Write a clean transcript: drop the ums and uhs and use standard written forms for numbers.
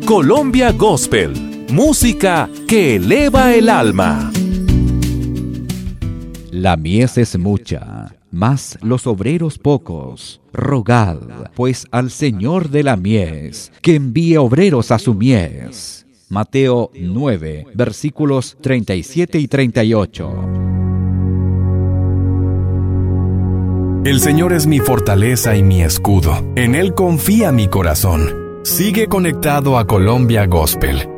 Colombia Gospel, música que eleva el alma. La mies es mucha, mas los obreros pocos. Rogad, pues, al Señor de la mies, que envíe obreros a su mies. Mateo 9, versículos 37 y 38. El Señor es mi fortaleza y mi escudo. En Él confía mi corazón. Sigue conectado a Colombia Gospel